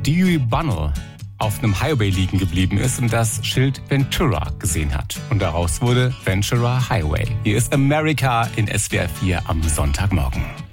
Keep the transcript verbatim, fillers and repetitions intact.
Dewey Bunnell auf einem Highway liegen geblieben ist und das Schild Ventura gesehen hat. Und daraus wurde Ventura Highway. Hier ist America in S W R vier am Sonntagmorgen.